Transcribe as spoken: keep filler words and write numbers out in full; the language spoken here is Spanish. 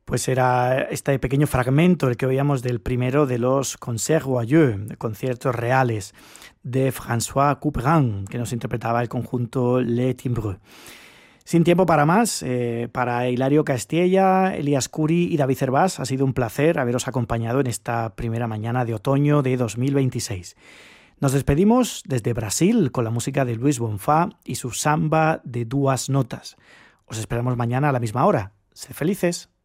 Pues era este pequeño fragmento el que oíamos del primero de los Concerts Royaux, de conciertos reales, de François Couperin, que nos interpretaba el conjunto Les Timbreux. Sin tiempo para más, eh, para Hilario Castella, Elías Curi y David Cervás, ha sido un placer haberos acompañado en esta primera mañana de otoño de dos mil veintiséis. Nos despedimos desde Brasil con la música de Luis Bonfá y su samba de duas notas. Os esperamos mañana a la misma hora. Sed felices.